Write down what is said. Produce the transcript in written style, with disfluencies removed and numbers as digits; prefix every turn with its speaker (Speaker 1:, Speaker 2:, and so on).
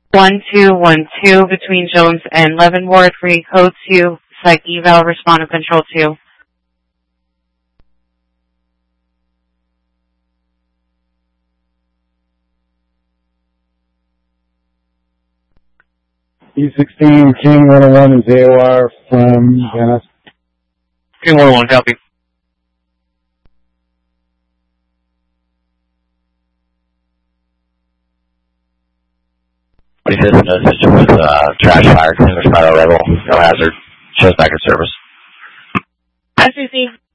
Speaker 1: 1212 between Jones and Leavenworth, read code 2, psych eval, respond to control 2.
Speaker 2: E16 King 101 is AOR from Venice.
Speaker 3: King 101, copy.
Speaker 4: This system with trash fire, cleaners, fire level, no hazard, shows back at service.
Speaker 1: SCC.